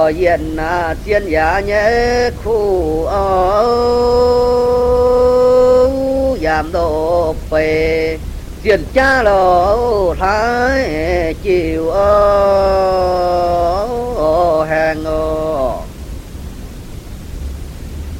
yên tiên giả nhé khu giảm độ về tiền cha lộ thái chịu